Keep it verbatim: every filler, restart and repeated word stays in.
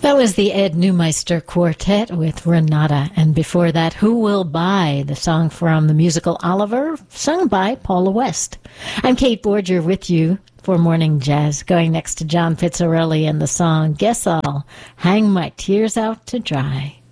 That was the Ed Neumeister Quartet with Renata, and before that, Who Will Buy, the song from the musical Oliver, sung by Paula West. I'm Kate Borger with you for Morning Jazz, going next to John Pizzarelli and the song Guess I'll Hang My Tears Out to Dry.